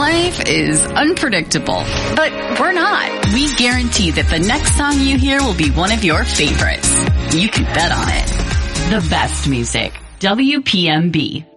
life is unpredictable, but we're not. We guarantee that the next song you hear will be one of your favorites. You can bet on it. The best music. WPMB.